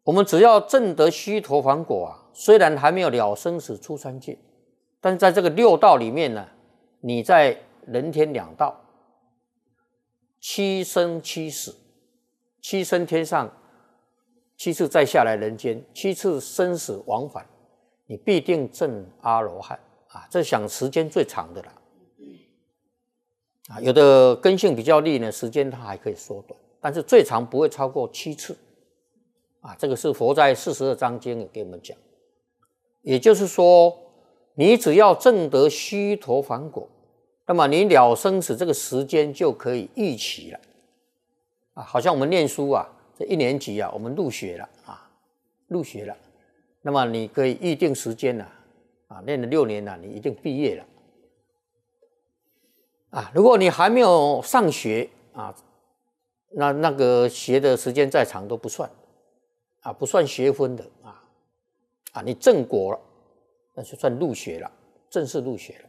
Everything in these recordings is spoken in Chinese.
我们只要证得须陀洹果啊，虽然还没有了生死出三界，但是在这个六道里面呢，你在人天两道，七生七死，七生天上，七次再下来人间，七次生死往返，你必定证阿罗汉啊！这想时间最长的了啊，有的根性比较利呢，时间它还可以缩短，但是最长不会超过7次啊。这个是佛在42章经也给我们讲，也就是说，你只要证得须陀洹果，那么你了生死这个时间就可以预期了啊。好像我们念书啊，这1年级啊，我们入学了啊，入学了，那么你可以预定时间了啊，念了6年了，你一定毕业了啊。如果你还没有上学啊，那个学的时间再长都不算啊，不算学分的啊，你正果了，那就算入学了，正式入学了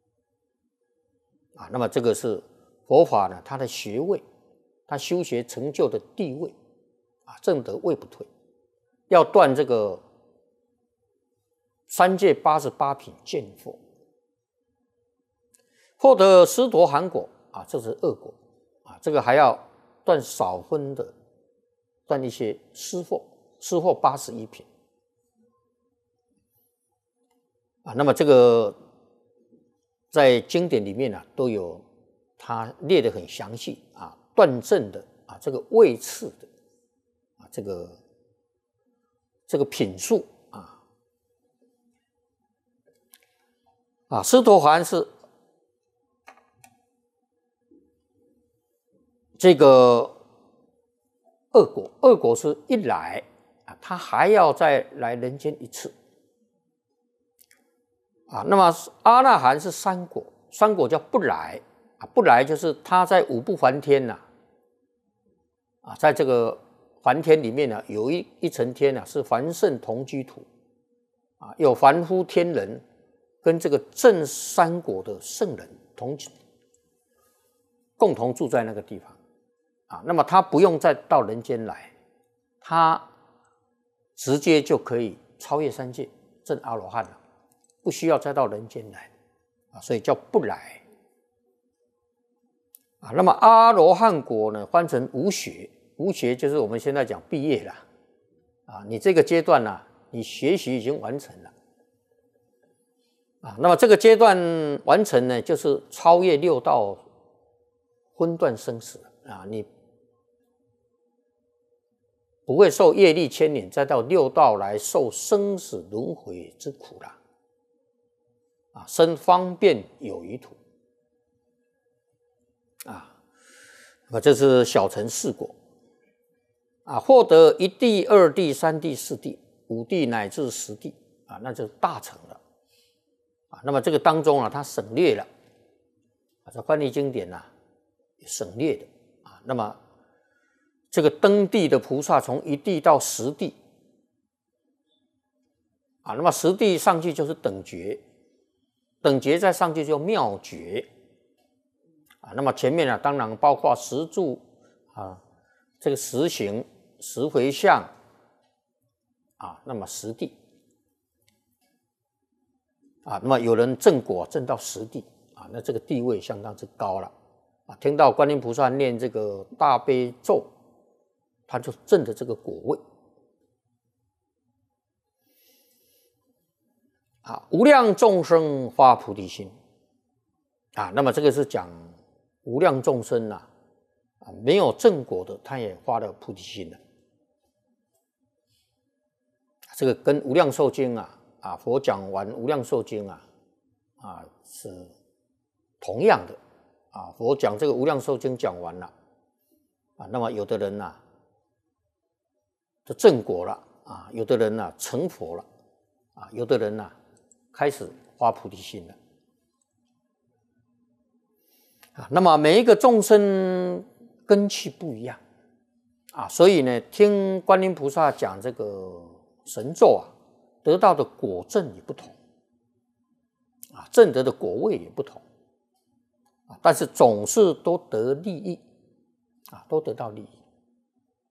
啊。那么这个是佛法呢，它的学位，它修学成就的地位啊，正得位不退，要断这个3界88品见惑，获得须陀洹果啊，这是恶果啊，这个还要断少分的，断一些湿惑，湿惑81品啊。那么这个在经典里面啊，都有它列得很详细啊，断证的啊，这个位次的啊，这个品数啊，须陀洹是这个恶果，恶果是一来啊，他还要再来人间一次啊。那么阿那含是3果，3果叫不来啊，不来就是他在5不还天呐啊，在这个还天里面呢，有一层天啊是凡圣同居土啊，有凡夫天人跟这个正3果的圣人共同住在那个地方啊。那么他不用再到人间来，他直接就可以超越3界，证阿罗汉了，不需要再到人间来啊，所以叫不来啊。那么阿罗汉果呢，翻成无学，无学就是我们现在讲毕业了啊，你这个阶段呢，你学习已经完成了啊。那么这个阶段完成呢，就是超越6道分段生死啊，你不会受业力牵连，再到6道来受生死轮回之苦了啊，生方便有余土啊。那么这是小乘4果啊，获得1地、2地、3地、4地、5地乃至10地啊，那就是大乘了啊。那么这个当中啊，它省略了啊，这翻译经典啊，省略的啊。那么这个登地的菩萨从1地到10地啊，那么10地上去就是等觉，等觉再上去就妙觉啊。那么前面呢，当然包括10住啊，这个10行、10回向啊，那么10地啊，那么有人证果证到10地啊，那这个地位相当之高了啊。听到观音菩萨念这个大悲咒，他就证的这个果位啊。无量众生发菩提心啊，那么这个是讲无量众生啊，没有正果的，他也发了菩提心了。这个跟无量寿经啊，佛讲完无量寿经啊是同样的啊。佛讲这个无量寿经讲完了啊，那么有的人就正果了啊，有的人成佛了啊，有的人开始发菩提心了啊。那么每一个众生根器不一样啊，所以呢，听观音菩萨讲这个神咒得到的果证也不同啊，证得的果位也不同啊，但是总是都得利益啊，都得到利益。